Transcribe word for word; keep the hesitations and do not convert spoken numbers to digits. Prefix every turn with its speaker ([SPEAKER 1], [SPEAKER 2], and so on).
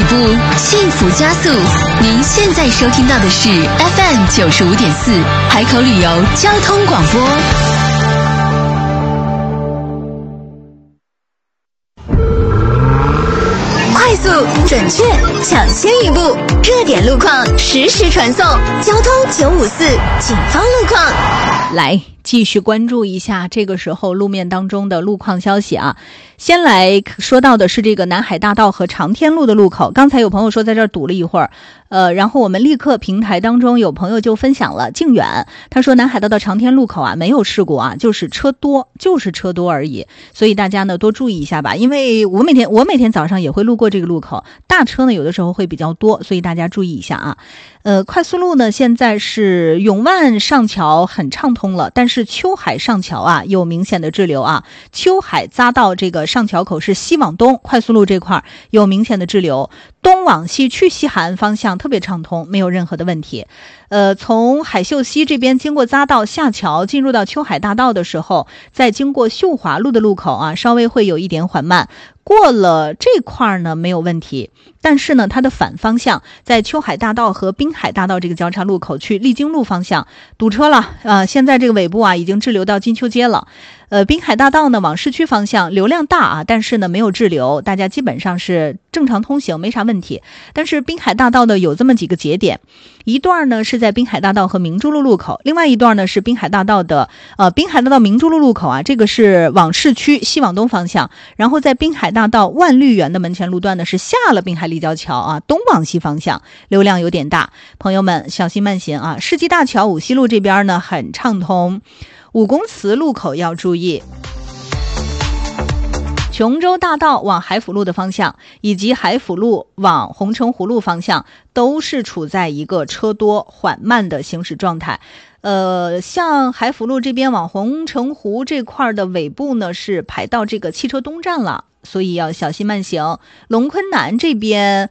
[SPEAKER 1] 步，幸福加速。您现在收听到的是 F M 九十五点四海口旅游交通广播。快速、准确、抢先一步，热点路况实时传送。交通九五四警方路况，
[SPEAKER 2] 来继续关注一下这个时候路面当中的路况消息啊。先来说到的是这个南海大道和长天路的路口，刚才有朋友说在这儿堵了一会儿，呃，然后我们立刻平台当中有朋友就分享了靖远，他说南海大道长天路口啊没有事故啊，就是车多，就是车多而已，所以大家呢多注意一下吧，因为我每天我每天早上也会路过这个路口，大车呢有的时候会比较多，所以大家注意一下啊。呃，快速路呢现在是永万上桥很畅通了，但是秋海上桥啊有明显的滞留啊，秋海匝道这个上桥口是西往东，快速路这块有明显的滞留，东往西去西海岸方向特别畅通，没有任何的问题。呃，从海秀西这边经过匝道下桥进入到秋海大道的时候，在经过秀华路的路口啊，稍微会有一点缓慢。过了这块呢没有问题，但是呢它的反方向在秋海大道和滨海大道这个交叉路口去丽晶路方向堵车了，呃，现在这个尾部啊已经滞留到金秋街了。呃，滨海大道呢往市区方向流量大啊，但是呢没有滞留，大家基本上是正常通行，没啥问题。但是滨海大道的有这么几个节点，一段呢是在滨海大道和明珠路路口，另外一段呢是滨海大道的呃滨海大道明珠路路口啊，这个是往市区西往东方向，然后在滨海大道万绿园的门前路段呢是下了滨海立交桥啊，东往西方向流量有点大，朋友们小心慢行啊。世纪大桥五西路这边呢很畅通，武公祠路口要注意。琼州大道往海府路的方向以及海府路往红城湖路方向都是处在一个车多缓慢的行驶状态。呃，像海府路这边往红城湖这块的尾部呢是排到这个汽车东站了，所以要小心慢行。龙昆南这边